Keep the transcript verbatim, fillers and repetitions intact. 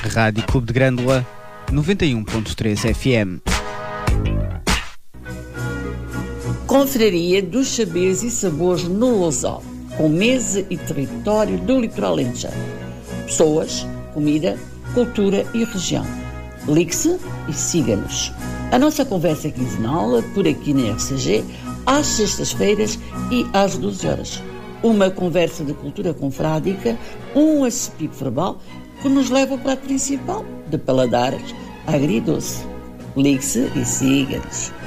Rádio Clube de Grândola, noventa e um ponto três F M. Confraria dos Saberes e Sabores no Lousal, com mesa e território do litoral alentejano. Pessoas, comida, cultura e região. Ligue-se e siga-nos. A nossa conversa é quinzenal, por aqui na R C G, às sextas-feiras e às doze horas. Uma conversa de cultura confrádica, um acepip verbal que nos leva ao prato principal, de paladares agridoce. Ligue-se e siga-nos.